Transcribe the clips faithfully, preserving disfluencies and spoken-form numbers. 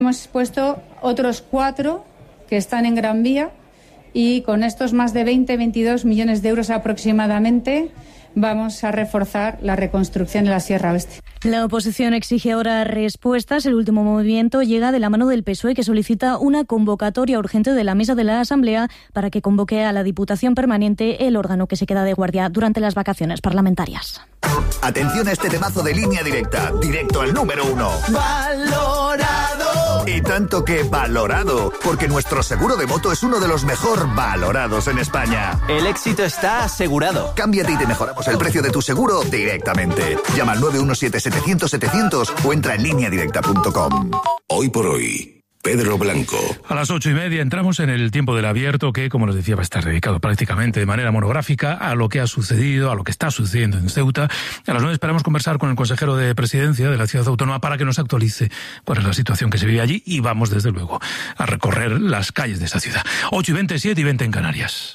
Hemos puesto otros cuatro que están en Gran Vía y con estos más de veinte, veintidós millones de euros aproximadamente vamos a reforzar la reconstrucción de la Sierra Oeste. La oposición exige ahora respuestas. El último movimiento llega de la mano del P S O E, que solicita una convocatoria urgente de la mesa de la Asamblea para que convoque a la Diputación Permanente, el órgano que se queda de guardia durante las vacaciones parlamentarias. Atención a este temazo de Línea Directa, directo al número uno. ¡Valorado! Y tanto que valorado, porque nuestro seguro de moto es uno de los mejor valorados en España. El éxito está asegurado. Cámbiate y te mejoramos el precio de tu seguro directamente. Llama al nueve uno siete, setecientos, setecientos o entra en línea directa punto com. Hoy por hoy, Pedro Blanco. A las ocho y media entramos en el tiempo del abierto, que, como les decía, va a estar dedicado prácticamente de manera monográfica a lo que ha sucedido, a lo que está sucediendo en Ceuta. A las nueve esperamos conversar con el consejero de Presidencia de la Ciudad Autónoma para que nos actualice cuál es la situación que se vive allí, y vamos, desde luego, a recorrer las calles de esa ciudad. ocho y veinte, siete y veinte en Canarias.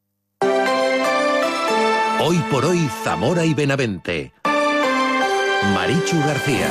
Hoy por hoy, Zamora y Benavente. Marichu García.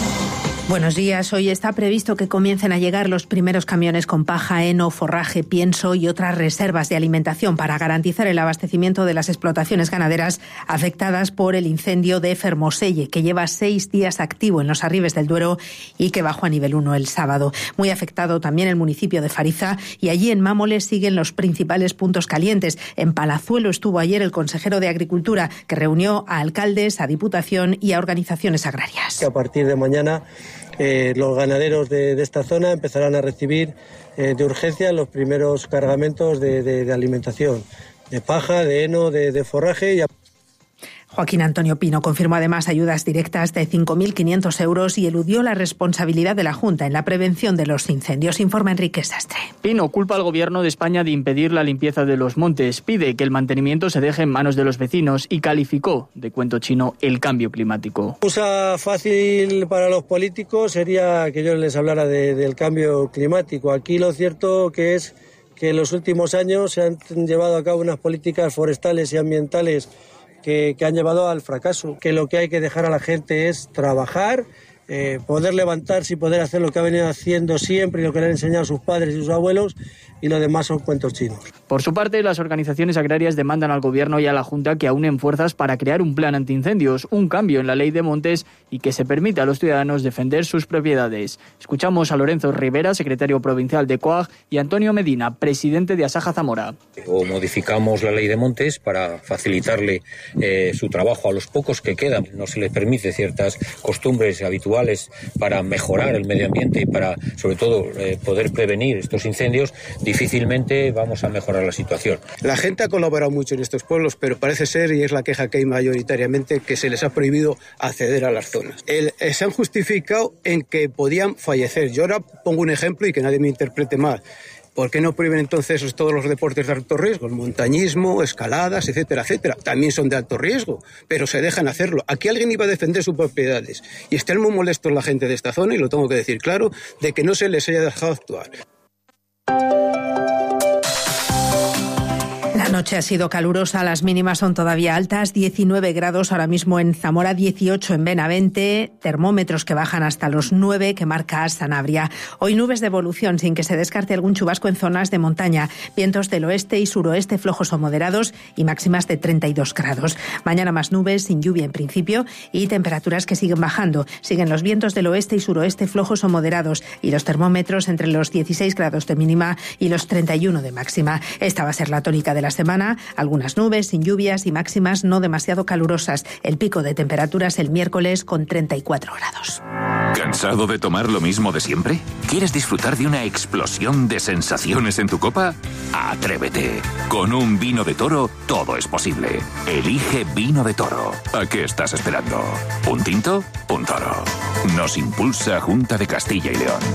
Buenos días. Hoy está previsto que comiencen a llegar los primeros camiones con paja, heno, forraje, pienso y otras reservas de alimentación para garantizar el abastecimiento de las explotaciones ganaderas afectadas por el incendio de Fermoselle, que lleva seis días activo en los Arribes del Duero y que bajó a nivel uno el sábado. Muy afectado también el municipio de Fariza, y allí en Mámoles siguen los principales puntos calientes. En Palazuelo estuvo ayer el consejero de Agricultura, que reunió a alcaldes, a Diputación y a organizaciones agrarias. Que a partir de mañana Eh, los ganaderos de, de esta zona empezarán a recibir eh, de urgencia los primeros cargamentos de, de, de alimentación, de paja, de heno, de, de forraje y a... Joaquín Antonio Pino confirmó además ayudas directas de cinco mil quinientos euros y eludió la responsabilidad de la Junta en la prevención de los incendios. Informa Enrique Sastre. Pino culpa al Gobierno de España de impedir la limpieza de los montes, pide que el mantenimiento se deje en manos de los vecinos y calificó de cuento chino el cambio climático. Usa fácil para los políticos sería que yo les hablara de, del cambio climático. Aquí lo cierto que es que en los últimos años se han llevado a cabo unas políticas forestales y ambientales Que, que han llevado al fracaso, que lo que hay que dejar a la gente es trabajar, eh, poder levantarse y poder hacer lo que ha venido haciendo siempre y lo que le han enseñado sus padres y sus abuelos, y lo demás son cuentos chinos. Por su parte, las organizaciones agrarias demandan al Gobierno y a la Junta que aunen fuerzas para crear un plan antiincendios, un cambio en la ley de montes y que se permita a los ciudadanos defender sus propiedades. Escuchamos a Lorenzo Rivera, secretario provincial de COAG, y Antonio Medina, presidente de Asaja Zamora. O modificamos la ley de montes para facilitarle eh, su trabajo a los pocos que quedan. No se les permite ciertas costumbres habituales para mejorar el medio ambiente y para, sobre todo, eh, poder prevenir estos incendios. Difícilmente vamos a mejorar la situación. La gente ha colaborado mucho en estos pueblos, pero parece ser, y es la queja que hay mayoritariamente, que se les ha prohibido acceder a las zonas. El, eh, se han justificado en que podían fallecer. Yo ahora pongo un ejemplo y que nadie me interprete mal. ¿Por qué no prohíben entonces todos los deportes de alto riesgo? El montañismo, escaladas, etcétera, etcétera. También son de alto riesgo, pero se dejan hacerlo. Aquí alguien iba a defender sus propiedades y están muy molestos la gente de esta zona, y lo tengo que decir claro, de que no se les haya dejado actuar. La noche ha sido calurosa, las mínimas son todavía altas, diecinueve grados ahora mismo en Zamora, dieciocho en Benavente, termómetros que bajan hasta los nueve que marca Sanabria. Hoy nubes de evolución sin que se descarte algún chubasco en zonas de montaña, vientos del oeste y suroeste flojos o moderados y máximas de treinta y dos grados. Mañana más nubes, sin lluvia en principio, y temperaturas que siguen bajando. Siguen los vientos del oeste y suroeste flojos o moderados y los termómetros entre los dieciséis grados de mínima y los treinta y uno de máxima. Esta va a ser la tónica de la semana, algunas nubes sin lluvias y máximas no demasiado calurosas. El pico de temperaturas el miércoles con treinta y cuatro grados. ¿Cansado de tomar lo mismo de siempre? ¿Quieres disfrutar de una explosión de sensaciones en tu copa? Atrévete. Con un vino de Toro todo es posible. Elige Vino de Toro. ¿A qué estás esperando? ¿Un tinto? Un toro. Nos impulsa Junta de Castilla y León.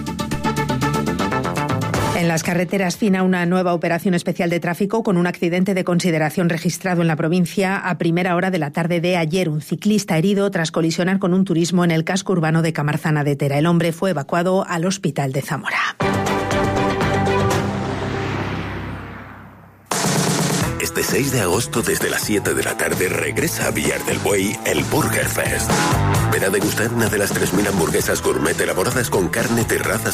En las carreteras fina una nueva operación especial de tráfico con un accidente de consideración registrado en la provincia a primera hora de la tarde de ayer. Un ciclista herido tras colisionar con un turismo en el casco urbano de Camarzana de Tera. El hombre fue evacuado al hospital de Zamora. Este seis de agosto desde las siete de la tarde regresa a Villar del Buey el Burger Fest. Ven a degustar una de las tres mil hamburguesas gourmet elaboradas con carne, terrazas